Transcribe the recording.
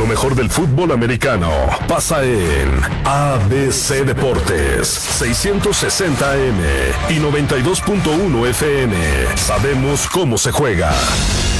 Lo mejor del fútbol americano pasa en ABC Deportes, 660 AM y 92.1 FM. Sabemos cómo se juega.